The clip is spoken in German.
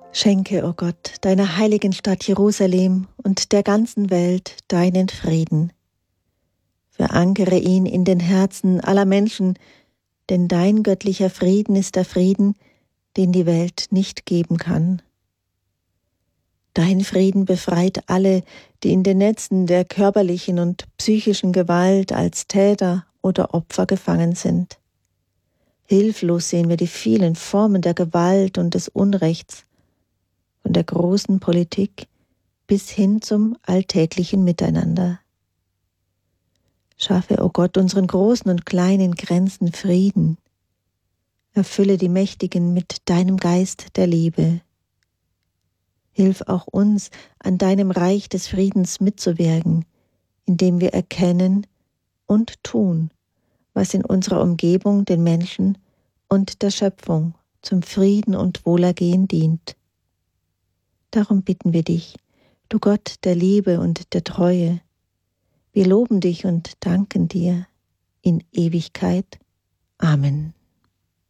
Schenke, o Gott, deiner heiligen Stadt Jerusalem und der ganzen Welt deinen Frieden. Verankere ihn in den Herzen aller Menschen, denn dein göttlicher Frieden ist der Frieden, den die Welt nicht geben kann. Dein Frieden befreit alle, die in den Netzen der körperlichen und psychischen Gewalt als Täter oder Opfer gefangen sind. Hilflos sehen wir die vielen Formen der Gewalt und des Unrechts, von der großen Politik bis hin zum alltäglichen Miteinander. Schaffe, o Gott, unseren großen und kleinen Grenzen Frieden. Erfülle die Mächtigen mit deinem Geist der Liebe. Hilf auch uns, an deinem Reich des Friedens mitzuwirken, indem wir erkennen und tun, was in unserer Umgebung den Menschen und der Schöpfung zum Frieden und Wohlergehen dient. Darum bitten wir dich, du Gott der Liebe und der Treue. Wir loben dich und danken dir in Ewigkeit. Amen.